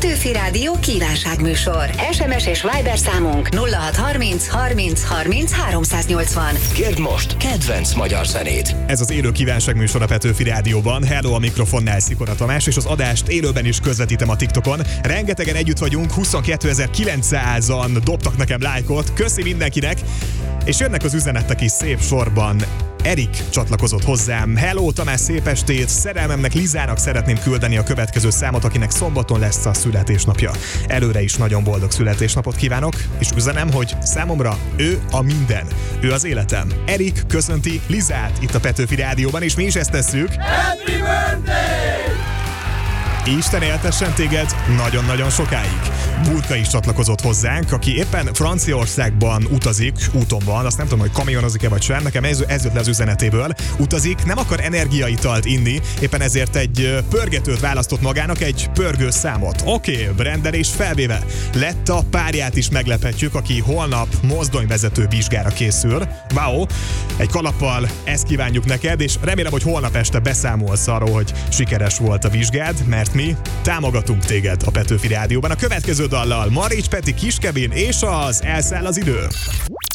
Petőfi Rádió kívánságműsor. SMS és Viber számunk 0630 30 30 380. Kérd most kedvenc magyar zenét. Ez az élő kívánságműsor a Petőfi Rádióban. Hello, a mikrofonnál Szikora Tamás, és az adást élőben is közvetítem a TikTokon. Rengetegen együtt vagyunk, 22.900-an dobtak nekem lájkot. Köszi mindenkinek! És jönnek az üzenetek is szép sorban. Erik csatlakozott hozzám. Hello, Tamás, szép estét! Szerelmemnek, Lizának szeretném küldeni a következő számot, akinek szombaton lesz a születésnapja. Előre is nagyon boldog születésnapot kívánok, és üzenem, hogy számomra ő a minden. Ő az életem. Erik köszönti Lizát itt a Petőfi Rádióban, és mi is ezt tesszük. Happy birthday! Isten éltessen téged nagyon-nagyon sokáig. Burka is csatlakozott hozzánk, aki éppen Franciaországban utazik, úton van, azt nem tudom, hogy kamionozik-e vagy sem, nekem ez jött le az üzenetéből. Utazik, nem akar energiaitalt inni, éppen ezért egy pörgetőt választott magának, egy pörgőszámot. Oké, rendelés felvéve. Lett a párját is meglephetjük, aki holnap mozdonyvezető vizsgára készül. Wow, egy kalappal ezt kívánjuk neked, és remélem, hogy holnap este beszámolsz arról, hogy sikeres volt a vizsgád, mert mi támogatunk téged a Petőfi Rádióban. A következő dallal Marics Peti, Kis Kevin és az Elszáll az idő.